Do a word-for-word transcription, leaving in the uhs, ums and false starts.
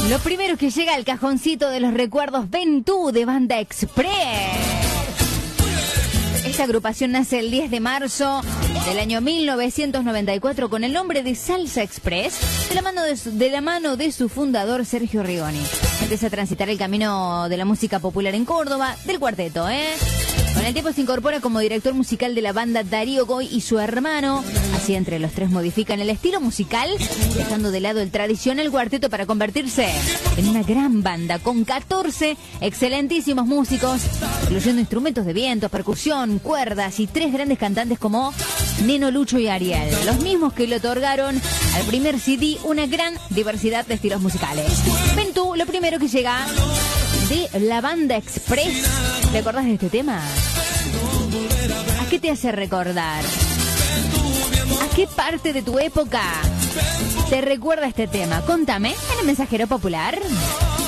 Lo primero que llega al cajoncito de los recuerdos, Ven tú, de Banda Express. Esta agrupación nace el diez de marzo del año mil novecientos noventa y cuatro con el nombre de Salsa Express, de la mano de su, de la mano de su fundador Sergio Rigoni. Empieza a transitar el camino de la música popular en Córdoba, del cuarteto, ¿eh? Con el tiempo se incorpora como director musical de la banda Darío Goy y su hermano. Así entre los tres modifican el estilo musical, dejando de lado el tradicional cuarteto para convertirse en una gran banda con catorce excelentísimos músicos, incluyendo instrumentos de viento, percusión, cuerdas y tres grandes cantantes como Neno, Lucho y Ariel. Los mismos que le otorgaron al primer C D una gran diversidad de estilos musicales. Ven tú, lo primero que llega de la Banda Express. ¿Te acordás de este tema? ¿A qué te hace recordar? ¿A qué parte de tu época te recuerda este tema? Contame en el Mensajero Popular.